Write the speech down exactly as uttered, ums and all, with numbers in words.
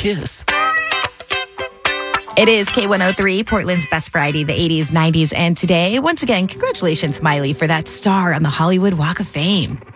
Kiss. It is K one oh three, Portland's best variety, the eighties, nineties, and today. Once again, congratulations, Miley, for that star on the Hollywood Walk of Fame.